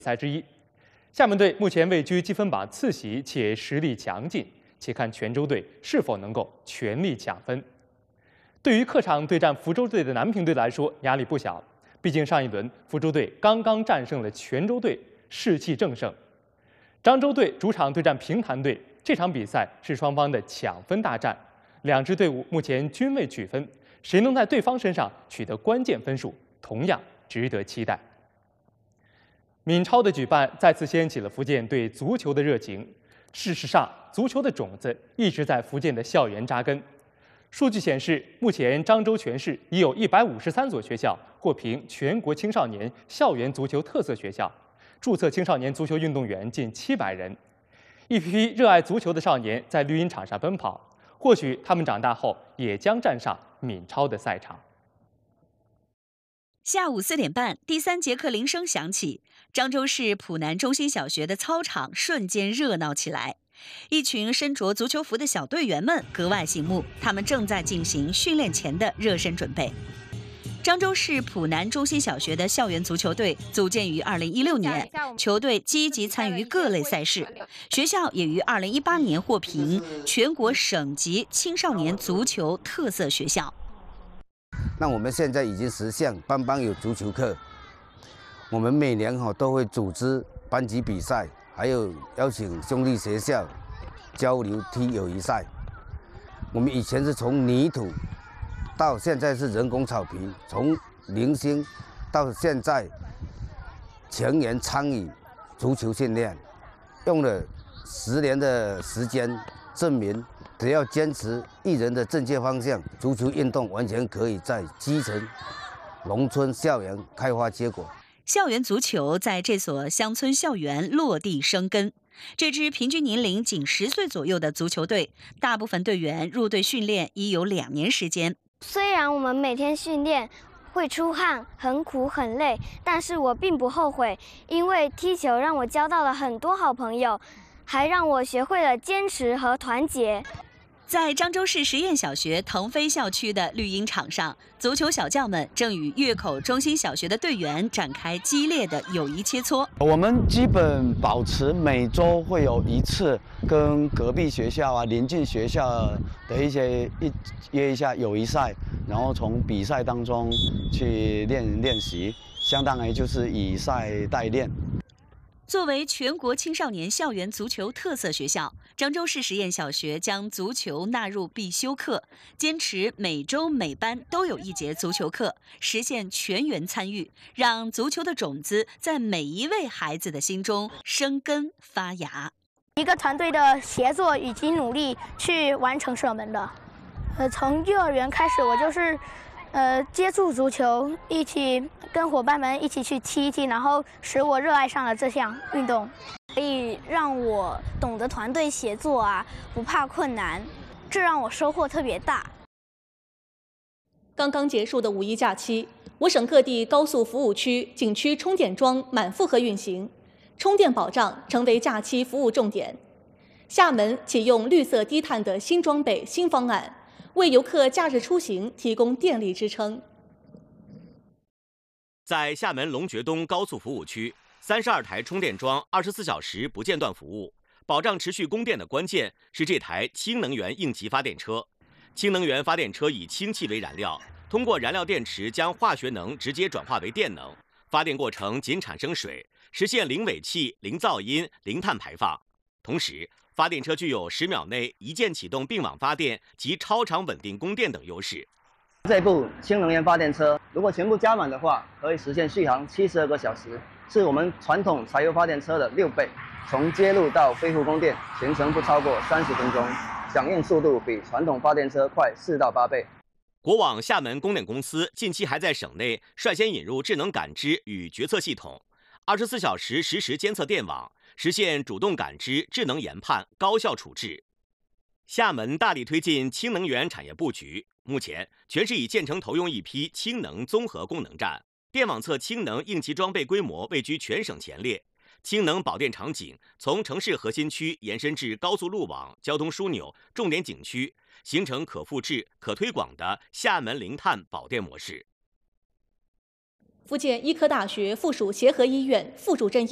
赛之一。厦门队目前位居积分榜次席，且实力强劲，且看泉州队是否能够全力抢分。对于客场对战福州队的南平队来说，压力不小，毕竟上一轮福州队刚刚战胜了泉州队，士气正盛。漳州队主场对战平潭队，这场比赛是双方的抢分大战，两支队伍目前均未取分，谁能在对方身上取得关键分数，同样值得期待。闽超的举办再次掀起了福建对足球的热情。事实上，足球的种子一直在福建的校园扎根。数据显示，目前漳州全市已有153所学校获评全国青少年校园足球特色学校，注册青少年足球运动员近700人。一批热爱足球的少年在绿茵场上奔跑，或许他们长大后也将站上闽超的赛场。 下午4点半，第3节课铃声响起，漳州市浦南中心小学的操场瞬间热闹起来。一群身着足球服的小队员们格外醒目，他们正在进行训练前的热身准备。漳州市浦南中心小学的校园足球队组建于2016年，球队积极参与各类赛事。学校也于2018年获评全国省级青少年足球特色学校。 那我们现在已经实现班班有足球课，我们每年都会组织班级比赛，还有邀请兄弟学校交流踢友谊赛。我们以前是从泥土到现在是人工草皮，从零星到现在全员参与足球训练，用了10年的时间，证明只要坚持一人的正确方向，足球运动完全可以在基层、农村校园开花结果。 校园足球在这所乡村校园落地生根。这支平均年龄仅10岁左右的足球队，大部分队员入队训练已有2年时间。 虽然我们每天训练会出汗，很苦很累，但是我并不后悔，因为踢球让我交到了很多好朋友，还让我学会了坚持和团结。 在漳州市实验小学腾飞校区的绿茵场上，足球小将们正与粤口中心小学的队员展开激烈的友谊切磋。 我们基本保持每周会有一次跟隔壁学校啊、邻近学校的约一下友谊赛，然后从比赛当中去练习，相当于就是以赛代练。 作为全国青少年校园足球特色学校，漳州市实验小学将足球纳入必修课，坚持每周每班都有1节足球课，实现全员参与，让足球的种子在每一位孩子的心中生根发芽。 一个团队的协作以及努力去完成是我们的。从幼儿园开始，我就是接触足球，一起跟伙伴们一起去踢一踢，然后使我热爱上了这项运动， 可以让我懂得团队协作啊，不怕困难，这让我收获特别大。 刚刚结束的5一假期，我省各地高速服务区、景区充电桩满负荷运行，充电保障成为假期服务重点。厦门启用绿色低碳的新装备、新方案，为游客假日出行提供电力支撑。 在厦门龙觉东高速服务区，32台充电桩24小时不间断服务，保障持续供电的关键是这台氢能源应急发电车。氢能源发电车以氢气为燃料，通过燃料电池将化学能直接转化为电能，发电过程仅产生水，实现零尾气、零噪音、零碳排放。同时，发电车具有10秒内一键启动并网发电及超长稳定供电等优势。 这部氢能源发电车如果全部加满的话，可以实现续航72个小时，是我们传统柴油发电车的6倍。从接入到恢复供电，全程不超过30分钟，响应速度比传统发电车快4到8倍。 国网厦门供电公司近期还在省内率先引入智能感知与决策系统，24小时实时监测电网，实现主动感知、智能研判、高效处置。厦门大力推进氢能源产业布局，目前全市已建成投用一批氢能综合功能站，电网测氢能应急装备规模位居全省前列。氢能保电场景从城市核心区延伸至高速路网、交通枢纽、重点景区，形成可复制、可推广的厦门零碳保电模式。 福建医科大学附属协和医院副主任